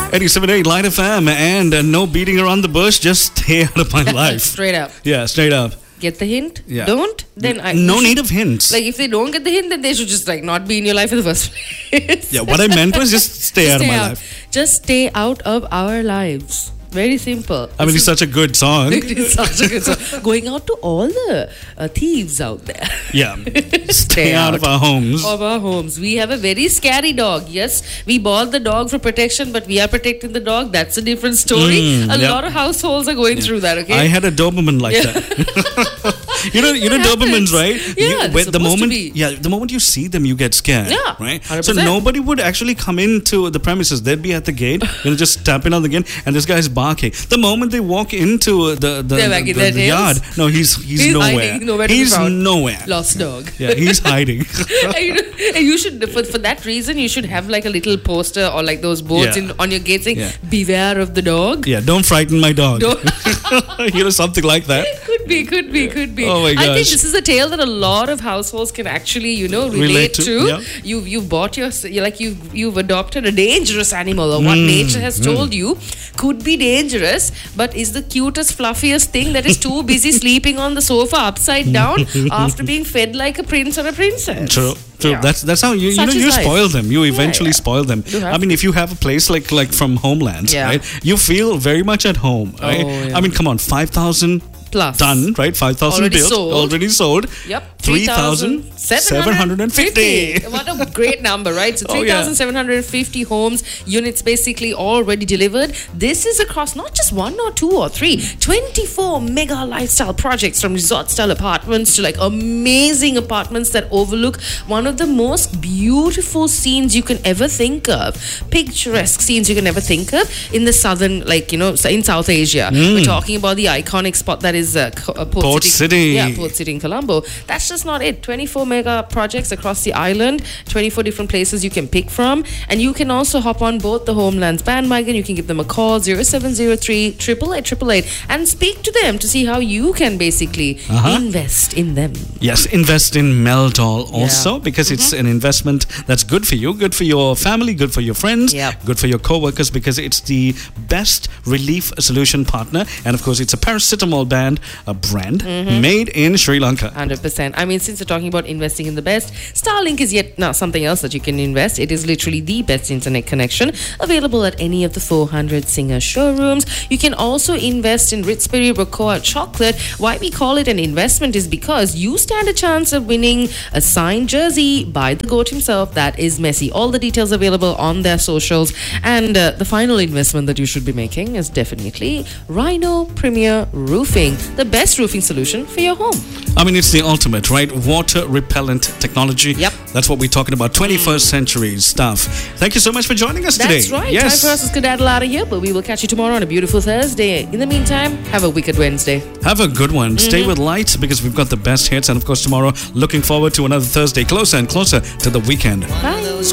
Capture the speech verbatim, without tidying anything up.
eighty-seven point eight Light F M, and uh, no beating around the bush. Just stay out of my life. Straight up. Yeah, straight up. Get the hint? Yeah. Don't? Then I no should, need of hints. Like if they don't get the hint, then they should just like not be in your life in the first place. Yeah, what I meant was just stay just out stay of my out. life. Just stay out of our lives. Very simple. I mean, it's such a good song. It is such a good song. Going out to all the uh, thieves out there. Yeah. Stay out, out of our homes. Of our homes. We have a very scary dog. Yes, we bought the dog for protection, but we are protecting the dog. That's a different story. Mm, a yep. lot of households are going yeah. through that, okay? I had a Doberman like yeah. that. you know, you know Dobermans, right? Yeah, you, when, the moment, be. yeah, the moment you see them, you get scared. Yeah, right. one hundred percent. So nobody would actually come into the premises. They'd be at the gate, you know, just tapping on the gate, and this guy's barking. The moment they walk into the the, the, the, the yard, no, he's he's, he's nowhere. Hiding, nowhere to he's be found. nowhere. Lost dog. Yeah, he's hiding. and you should, for, for that reason, you should have like a little poster or like those boards yeah. in, on your gate saying, yeah. beware of the dog. Yeah, don't frighten my dog. Don't you know, something like that. Could be, could be, could be. Oh my gosh. I think this is a tale that a lot of households can actually, you know, relate, relate to. to. Yeah. You've you've bought your, you're like you've you've adopted a dangerous animal, or what mm, nature has mm. told you could be dangerous, but is the cutest, fluffiest thing that is too busy sleeping on the sofa upside down after being fed like a prince or a princess. True. True. Yeah. That's that's how you Such you know you life. spoil them. You eventually yeah. spoil them. I mean, if you have a place like like from Homeland, yeah. right? You feel very much at home, right? Oh, yeah. I mean, come on, five thousand plus done, right? Five thousand already built, sold. already sold. Yep. Three thousand seven hundred and fifty. What a great number, right? So Oh, three yeah. thousand seven hundred and fifty homes, units basically already delivered. This is across not just one or two or three, twenty-four mega lifestyle projects, from resort style apartments to like amazing apartments that overlook one of the most beautiful scenes you can ever think of, picturesque scenes you can ever think of in the southern, like, you know, in South Asia. Mm. We're talking about the iconic spot that is uh, Port, Port City. City. Yeah, Port City in Colombo. That's just not it. twenty-four mega projects across the island, twenty-four different places you can pick from, and you can also hop on both the Homelands bandwagon. You can give them a call, zero seven zero three, eight eight eight, eight eight eight, and speak to them to see how you can basically uh-huh. invest in them. Yes, invest in Meldol also, yeah. because mm-hmm. it's an investment that's good for you, good for your family, good for your friends, yep. good for your co-workers, because it's the best relief solution partner, and of course it's a paracetamol band, a brand mm-hmm. made in Sri Lanka. one hundred percent. I mean, since we're talking about investing in the best, Starlink is yet now something else that you can invest. It is literally the best internet connection available at any of the four hundred Singer showrooms. You can also invest in Ritz-Berry Rocoa chocolate. Why we call it an investment is because you stand a chance of winning a signed jersey by the GOAT himself. That is Messi. All the details available on their socials. And uh, the final investment that you should be making is definitely Rhino Premier Roofing, the best roofing solution for your home. I mean, it's the ultimate, right? Water repellent technology. Yep. That's what we're talking about. twenty-first century stuff. Thank you so much for joining us today. That's right. Yes. Time for us to skedaddle out of here, but we will catch you tomorrow on a beautiful Thursday. In the meantime, have a wicked Wednesday. Have a good one. Mm-hmm. Stay with Light, because we've got the best hits. And of course, tomorrow, looking forward to another Thursday, closer and closer to the weekend. Bye.